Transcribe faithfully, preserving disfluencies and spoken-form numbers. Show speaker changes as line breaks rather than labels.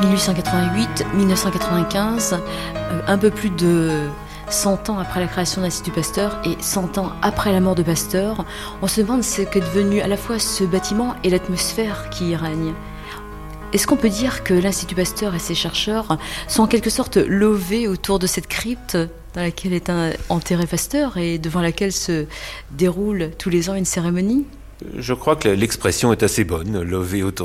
mille huit cent quatre-vingt-huit à mille neuf cent quatre-vingt-quinze, euh, un peu plus de cent ans après la création de l'Institut Pasteur et cent ans après la mort de Pasteur, on se demande ce qu'est devenu à la fois ce bâtiment et l'atmosphère qui y règne. Est-ce qu'on peut dire que l'Institut Pasteur et ses chercheurs sont en quelque sorte lovés autour de cette crypte dans laquelle est enterré Pasteur et devant laquelle se déroule tous les ans une cérémonie ?
Je crois que l'expression est assez bonne, lovés autour